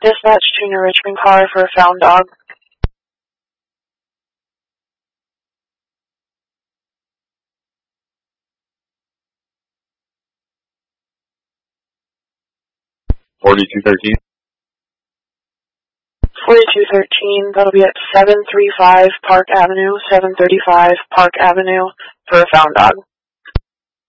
Dispatch Junior Richmond car for a found dog. $4213. 4213, that'll be at 735 Park Avenue, 735 Park Avenue for a found dog.